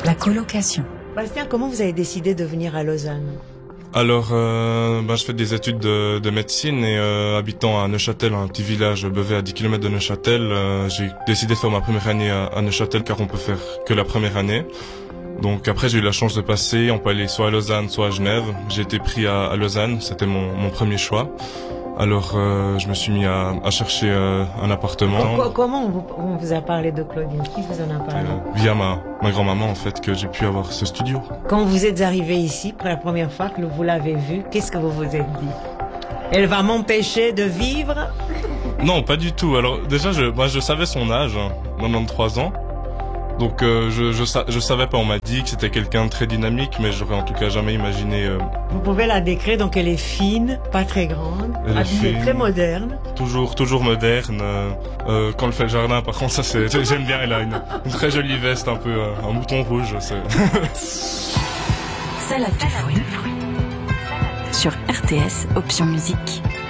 La colocation. Bastien, comment vous avez décidé de venir à Lausanne? Alors, je fais des études de médecine et habitant à Neuchâtel, un petit village Beauvais à 10 km de Neuchâtel, j'ai décidé de faire ma première année à Neuchâtel car on peut faire que la première année. Donc après j'ai eu la chance de passer, on peut aller soit à Lausanne, soit à Genève. J'ai été pris à Lausanne, c'était mon premier choix. Alors je me suis mis à chercher un appartement. Comment on vous a parlé de Claudine? Qui vous en a parlé? Via ma grand-maman en fait que j'ai pu avoir ce studio. Quand vous êtes arrivé ici pour la première fois que vous l'avez vue, qu'est-ce que vous vous êtes dit? Elle va m'empêcher de vivre? Non, pas du tout. Alors déjà je savais son âge, 93 ans. Donc je savais pas, on m'a dit que c'était quelqu'un de très dynamique, mais j'aurais en tout cas jamais imaginé. Vous pouvez la décrire, donc elle est fine, pas très grande, habillée très moderne. Toujours moderne. Quand elle fait le jardin, par contre, ça j'aime bien. Elle a une très jolie veste, un peu un mouton rouge. Salade de fruits. Sur RTS, option musique.